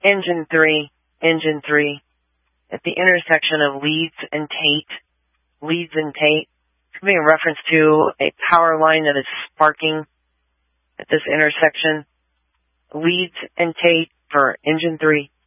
Engine 3, Engine 3, at the intersection of Leeds and Tate. Leeds and Tate. It's going to be in reference to a power line that is sparking at this intersection. Leeds and Tate for Engine 3.